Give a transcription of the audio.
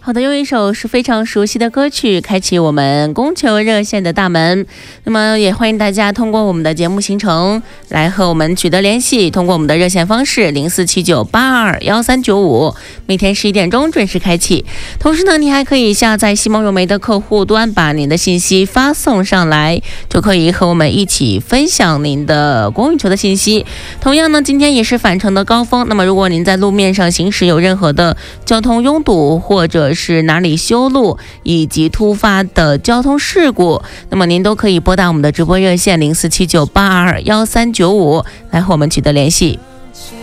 好的，用一首是非常熟悉的歌曲开启我们供求热线的大门。那么也欢迎大家通过我们的节目行程来和我们取得联系，通过我们的热线方式0479821395，每天11点钟准时开启。同时呢，你还可以下载西蒙融媒的客户端，把您的信息发送上来，就可以和我们一起分享您的公寓球的信息。同样呢，今天也是返程的高峰，那么如果您在路面上行驶有任何的交通拥堵，或者是哪里修路以及突发的交通事故，那么您都可以拨打我们的直播热线0479821395来和我们取得联系。